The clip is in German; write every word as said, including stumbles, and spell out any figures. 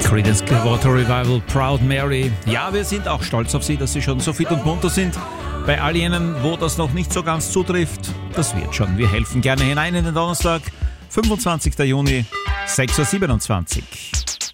Creedence Clearwater Revival, Proud Mary. Ja, wir sind auch stolz auf Sie, dass Sie schon so fit und munter sind. Bei all jenen, wo das noch nicht so ganz zutrifft, das wird schon. Wir helfen gerne hinein in den Donnerstag, fünfundzwanzigster Juni, sechs Uhr siebenundzwanzig.